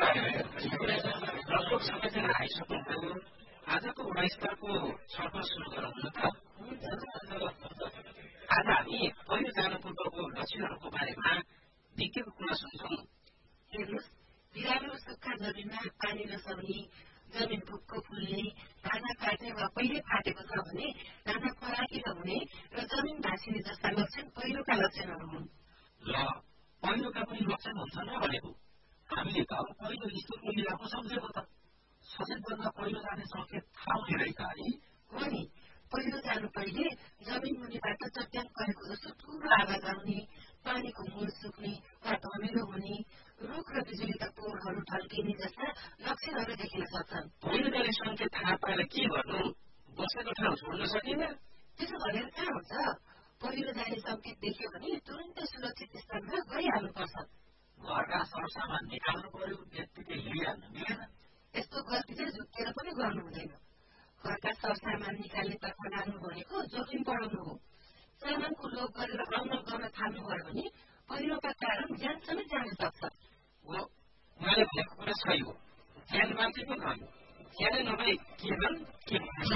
लगभग सबैजना आइसक्नुभयो। आजको गुणस्तरको छलफल सुरु गरौँ न त। आज हामी पहिरो जानु पूर्वको लक्षणहरूको बारेमा विज्ञको कुरा सुन्छौँ। हेर्नुहोस्, बिरालो सुक्खा जमिनमा पानी नसर्ने, जमिन भुक्क फुल्ने, धाना काट्ने वा पहिले फाटेको छ भने धाना फराकिलो हुने र जमिन भाँसिने जस्ता लक्षण पहिरोका लक्षणहरू हुन्। ल, पहिरोका पनि लक्षण हुन्छन् र भनेको हामीले त पहिलो स्थितिको मिलाएको सम्झेको त। सचेतभन्दा पहिरो जाने सङ्केत थाहा हुने रहेछ है। हो नि, पहिरो जानु पहिले जमिन मुनिबाट चट्याङ परेको जस्तो ठुलो आवाज आउने, पानीको मूल सुक्ने वा धमिलो हुने, रुख र बिजुलीका पोलहरू ढल्किने जस्ता लक्षणहरू देखिन सक्छन्। पहिरो जाने सङ्केत थाहा पाएर के गर्नु? बसेको ठाउँ छोड्न सकिँदैन? त्यसो भनेर कहाँ हुन्छ? पहिरो जाने सङ्केत देख्यो भने तुरन्तै सुरक्षित स्थानमा गइहाल्नुपर्छ। घरका सरसामान निकाल्नु पर्यो, त्यत्तिकै हिँडिहाल्नु मिलेन। यस्तो गल्ती चाहिँ झुक्केर पनि गर्नु हुँदैन। घरका सरसामान निकाल्नेतर्फ लाग्नु भनेको जोखिम बढाउनु हो। सामानको लोभ गरेर अमल गर्न थाल्नुभयो भने पहिरोका कारण ज्यान समेत जान सक्छ। उहाँले भनेको कुरा सही हो। ज्यान मान्छे पो गर्नु, ज्यानै नभए के